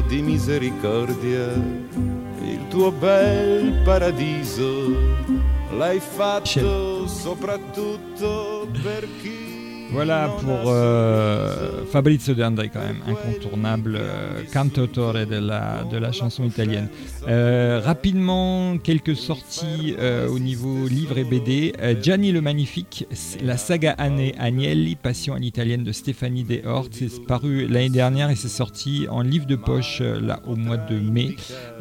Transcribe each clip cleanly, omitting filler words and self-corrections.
di misericordia, il tuo bel paradiso l'hai fatto soprattutto per chi. Voilà pour Fabrizio De André, quand même incontournable cantautore de la chanson italienne. Rapidement, quelques sorties au niveau livre et BD. Gianni le Magnifique, la saga Agnelli, Passion à l'italienne de Stéphanie Deshorts, c'est paru l'année dernière et c'est sorti en livre de poche là au mois de mai.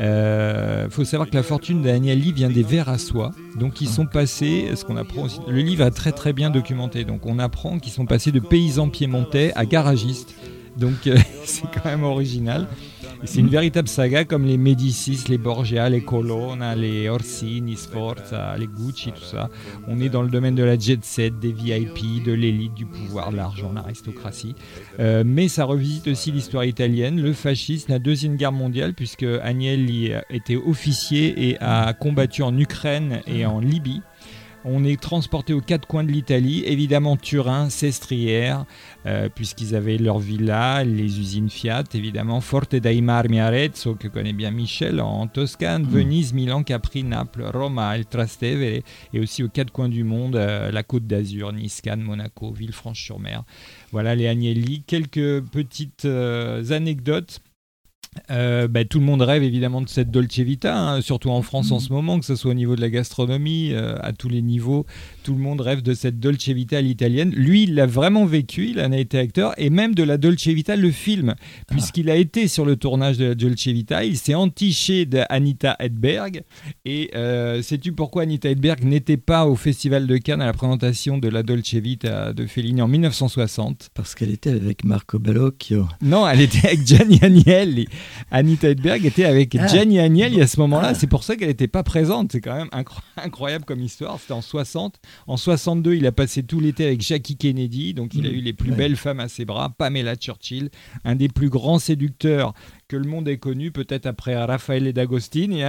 Faut savoir que la fortune d'Agnelli vient des vers à soie, donc ils sont passés, ce qu'on apprend aussi, le livre est très très bien documenté, donc on apprend qu'ils sont passés de paysans piémontais à garagistes, donc c'est quand même original. Et c'est une véritable saga comme les Médicis, les Borgia, les Colonna, les Orsini, Sforza, les Gucci, tout ça. On est dans le domaine de la jet set, des VIP, de l'élite, du pouvoir, de l'argent, l'aristocratie. Mais ça revisite aussi l'histoire italienne, le fascisme, la Deuxième Guerre mondiale, puisque Agnelli était officier et a combattu en Ukraine et en Libye. On est transporté aux quatre coins de l'Italie, évidemment Turin, Sestriere, puisqu'ils avaient leur villa, les usines Fiat, évidemment Forte dei Marmi, Arezzo, que connaît bien Michel, en Toscane, Venise, Milan, Capri, Naples, Roma, il Trastevere, et aussi aux quatre coins du monde, la Côte d'Azur, Nice, Cannes, Monaco, Villefranche-sur-Mer. Voilà les Agnelli. Quelques petites anecdotes. Tout le monde rêve évidemment de cette Dolce Vita, hein, surtout en France en ce moment, que ce soit au niveau de la gastronomie, à tous les niveaux, tout le monde rêve de cette Dolce Vita à l'italienne. Lui, il l'a vraiment vécu, il en a été acteur, et même de la Dolce Vita, le film, puisqu'il a été sur le tournage de la Dolce Vita, il s'est entiché d'Anita Hedberg, et sais-tu pourquoi Anita Hedberg n'était pas au Festival de Cannes à la présentation de la Dolce Vita de Fellini en 1960? Parce qu'elle était avec Marco Bellocchio. Non, elle était avec Gianni Agnelli. Anita Hedberg était avec Gianni Agnelli à ce moment-là, c'est pour ça qu'elle n'était pas présente. C'est quand même incroyable comme histoire. C'était en 60. En 62, il a passé tout l'été avec Jackie Kennedy, donc il a eu les plus belles femmes à ses bras. Pamela Churchill, un des plus grands séducteurs que le monde ait connu, peut-être après Raffaele D'Agostini.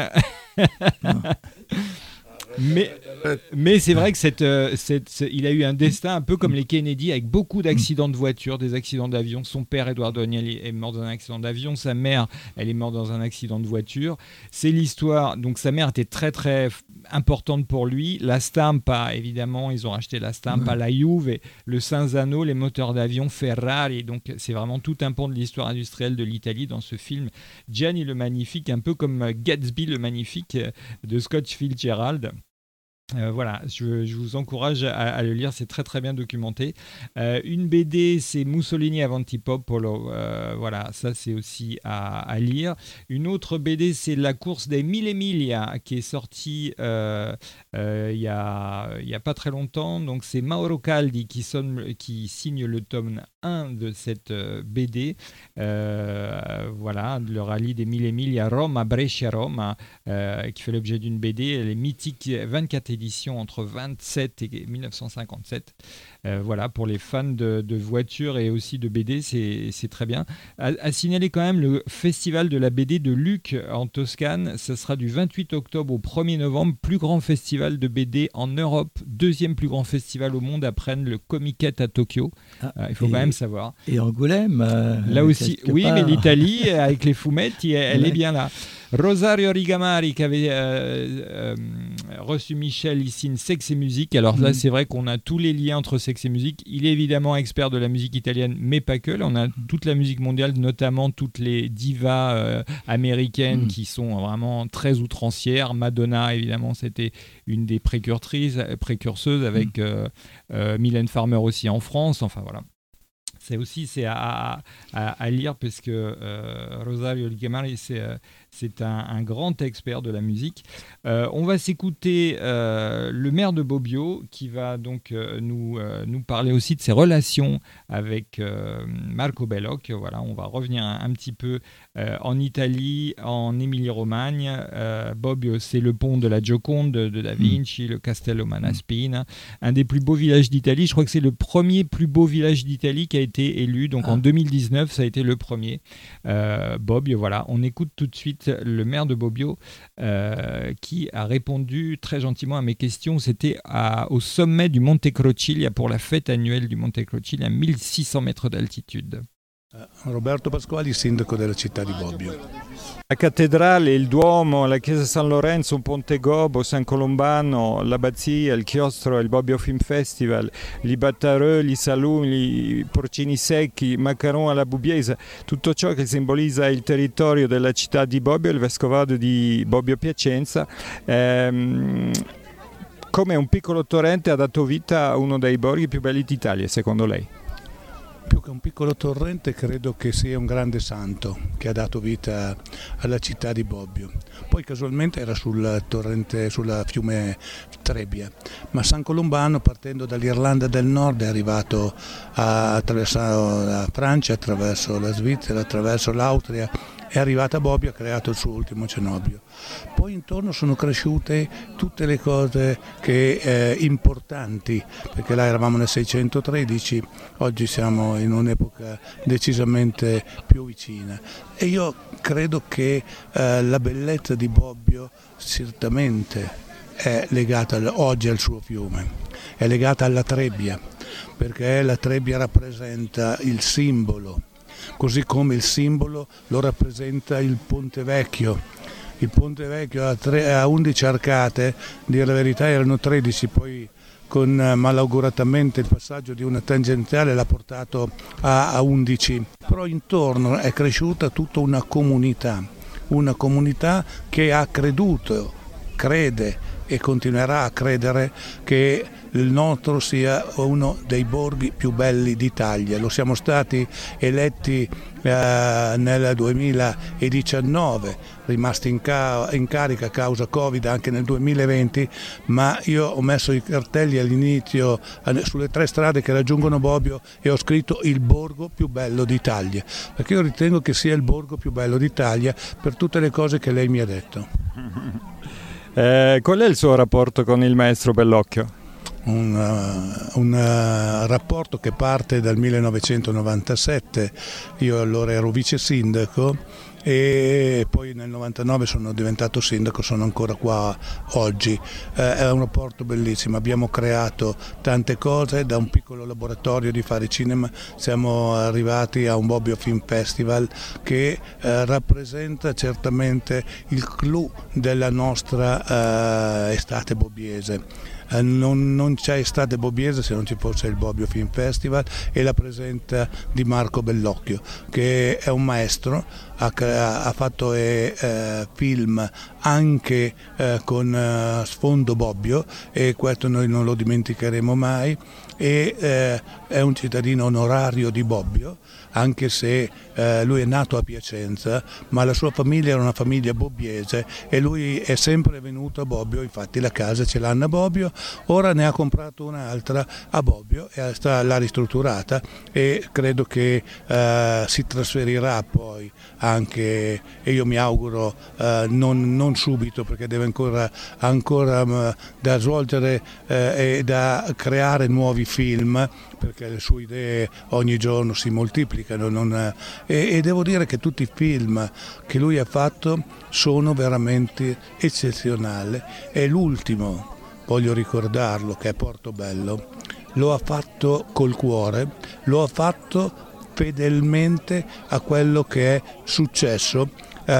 Mais c'est vrai que il a eu un destin un peu comme les Kennedy, avec beaucoup d'accidents de voiture, des accidents d'avion. Son père, Eduardo Agnelli, est mort dans un accident d'avion. Sa mère, elle est morte dans un accident de voiture. C'est l'histoire. Donc sa mère était très très importante pour lui. La Stampa, évidemment, ils ont racheté la Stampa, la Juve, le Cinzano, les moteurs d'avion, Ferrari. Donc c'est vraiment tout un pan de l'histoire industrielle de l'Italie dans ce film. Gianni le Magnifique, un peu comme Gatsby le Magnifique de Scott Fitzgerald. Voilà, je vous encourage à le lire, c'est très très bien documenté. Une BD, c'est Mussolini Avanti Popolo, voilà, ça c'est aussi à lire. Une autre BD, c'est La course des 1000 Emilia, qui est sortie il y a pas très longtemps. Donc c'est Mauro Caldi qui signe le tome 1 de cette BD. Voilà, le rallye des 1000 Emilia, Rome, Brescia-Rome, qui fait l'objet d'une BD. Elle est mythique, 24 éditions entre 27 et 1957. Voilà, pour les fans de voitures et aussi de BD, c'est très bien. À signaler quand même le festival de la BD de Lucques en Toscane. Ça sera du 28 octobre au 1er novembre. Plus grand festival de BD en Europe. Deuxième plus grand festival au monde après le Comiket à Tokyo. Il faut quand même savoir. Et Angoulême. Là aussi, oui, mais l'Italie, avec les fumetti, elle est bien là. Rosario Rigamari, qui avait reçu Michel ici, Sexe et Musique. Alors là, c'est vrai qu'on a tous les liens entre Sexe et Musique. Il est évidemment expert de la musique italienne, mais pas que. Là, on a toute la musique mondiale, notamment toutes les divas américaines qui sont vraiment très outrancières. Madonna, évidemment, c'était une des précurseuses avec Mylène Farmer aussi en France. Enfin, voilà. C'est à lire parce que Rosario Rigamari, c'est un grand expert de la musique. On va s'écouter le maire de Bobbio qui va donc nous parler aussi de ses relations avec Marco Bellocchio. Voilà, on va revenir un petit peu en Italie, en Émilie-Romagne. Bobbio, c'est le pont de la Gioconde de Da Vinci, le Castello Malaspina, un des plus beaux villages d'Italie. Je crois que c'est le premier plus beau village d'Italie qui a été élu. Donc en 2019, ça a été le premier. Bobbio, voilà. On écoute tout de suite le maire de Bobbio qui a répondu très gentiment à mes questions. C'était au sommet du Monte Crocilia pour la fête annuelle du Monte Crocilia à 1600 mètres d'altitude. Roberto Pasquali, sindaco della città di Bobbio. La cattedrale, il Duomo, la chiesa San Lorenzo, Ponte Gobbo, San Colombano, l'abbazia, il chiostro, il Bobbio Film Festival, i battareux, i salumi, i porcini secchi, i macaron alla bubbiesa, tutto ciò che simbolizza il territorio della città di Bobbio, il vescovado di Bobbio Piacenza. Come un piccolo torrente ha dato vita a uno dei borghi più belli d'Italia, secondo lei? Più che un piccolo torrente credo che sia un grande santo che ha dato vita alla città di Bobbio. Poi casualmente era sul fiume Trebbia, ma San Colombano, partendo dall'Irlanda del Nord, è arrivato attraverso la Francia, attraverso la Svizzera, attraverso l'Austria, è arrivato a Bobbio e ha creato il suo ultimo cenobio. Poi intorno sono cresciute tutte le cose importanti, perché là eravamo nel 613, oggi siamo in un'epoca decisamente più vicina. E io credo che la bellezza di Bobbio certamente è legata oggi al suo fiume, è legata alla Trebbia, perché la Trebbia rappresenta il simbolo, così come il simbolo lo rappresenta il Ponte Vecchio. Il Ponte Vecchio ha 11 arcate, dire la verità erano 13, poi con malauguratamente il passaggio di una tangenziale l'ha portato a 11, però intorno è cresciuta tutta una comunità che ha creduto, crede e continuerà a credere che il nostro sia uno dei borghi più belli d'Italia. Lo siamo stati eletti nel 2019, rimasti in carica a causa Covid anche nel 2020, ma io ho messo i cartelli all'inizio sulle 3 strade che raggiungono Bobbio e ho scritto il borgo più bello d'Italia, perché io ritengo che sia il borgo più bello d'Italia per tutte le cose che lei mi ha detto. Qual è il suo rapporto con il maestro Bellocchio? Un rapporto che parte dal 1997, io allora ero vice sindaco e poi nel 99 sono diventato sindaco, sono ancora qua oggi. È un rapporto bellissimo, abbiamo creato tante cose, da un piccolo laboratorio di fare cinema siamo arrivati a un Bobbio Film Festival che rappresenta certamente il clou della nostra estate bobbiese. Non c'è estate bobbiese se non ci fosse il Bobbio Film Festival e la presenza di Marco Bellocchio, che è un maestro, ha fatto film anche con sfondo Bobbio e questo noi non lo dimenticheremo mai, e è un cittadino onorario di Bobbio, anche se lui è nato a Piacenza, ma la sua famiglia era una famiglia bobbiese e lui è sempre venuto a Bobbio, infatti la casa ce l'hanno a Bobbio, ora ne ha comprato un'altra a Bobbio e l'ha ristrutturata e credo che si trasferirà poi anche, e io mi auguro non subito perché deve ancora da svolgere e da creare nuovi film, perché le sue idee ogni giorno si moltiplicano e devo dire che tutti i film che lui ha fatto sono veramente eccezionali e l'ultimo, voglio ricordarlo, che è Portobello, lo ha fatto col cuore, lo ha fatto fedelmente a quello che è successo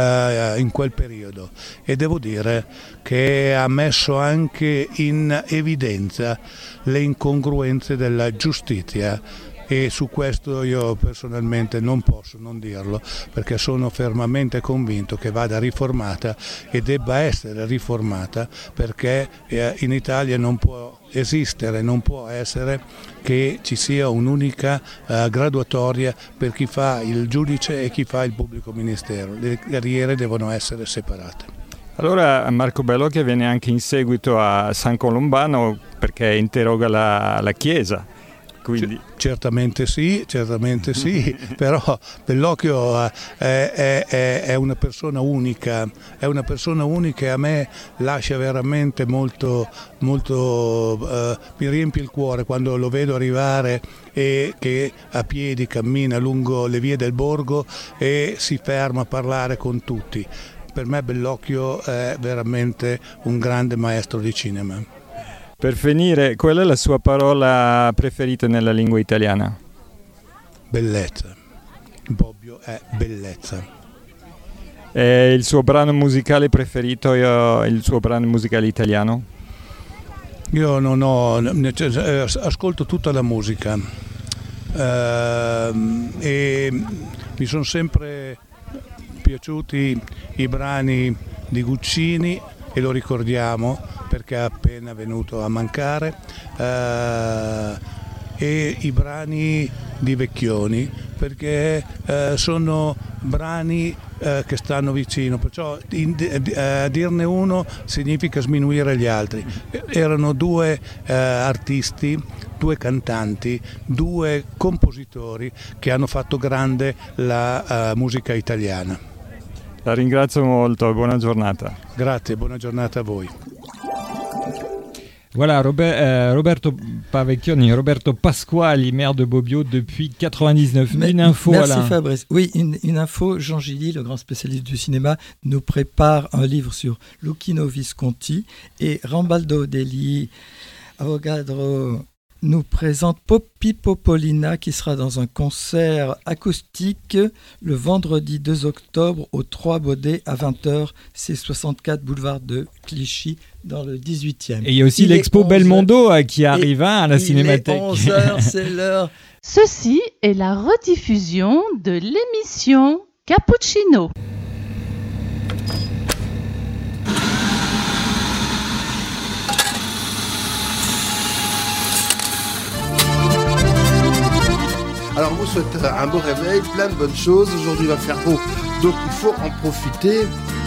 in quel periodo e devo dire che ha messo anche in evidenza le incongruenze della giustizia e su questo io personalmente non posso non dirlo, perché sono fermamente convinto che vada riformata e debba essere riformata, perché in Italia non può esistere, non può essere che ci sia un'unica graduatoria per chi fa il giudice e chi fa il pubblico ministero. Le carriere devono essere separate. Allora Marco Bellocchio viene anche in seguito a San Colombano perché interroga la chiesa. Quindi. Certamente sì, però Bellocchio è una persona unica, e a me lascia veramente molto, mi riempie il cuore quando lo vedo arrivare e che a piedi cammina lungo le vie del borgo e si ferma a parlare con tutti. Per me Bellocchio è veramente un grande maestro di cinema. Per finire, qual è la sua parola preferita nella lingua italiana? Bellezza. Bobbio è bellezza. E il suo brano musicale preferito, il suo brano musicale italiano? Io non ho, ascolto tutta la musica e mi sono sempre piaciuti i brani di Guccini e lo ricordiamo perché è appena venuto a mancare, e i brani di Vecchioni perché sono brani che stanno vicino, perciò dirne uno significa sminuire gli altri. Erano due artisti, due cantanti, due compositori che hanno fatto grande la musica italiana. La ringrazio molto, buona giornata. Grazie, buona giornata a voi. Voilà, Roberto Pavecchioni, Roberto Pasquali, maire de Bobbio depuis 99. Une info, merci Alain. Fabrice. Oui, une info. Jean Gilly, le grand spécialiste du cinéma, nous prépare un livre sur Luchino Visconti et Rambaldo Degli Avogadro nous présente Poppy Popolina qui sera dans un concert acoustique le vendredi 2 octobre au 3 Baudet à 20h. C'est 64 boulevard de Clichy dans le 18e. Et il y a aussi l'expo Belmondo qui arrive à la Cinémathèque. Il est 11h, c'est l'heure. Ceci est la rediffusion de l'émission Cappuccino. Alors, on vous souhaite un beau réveil, plein de bonnes choses. Aujourd'hui, il va faire beau, donc il faut en profiter.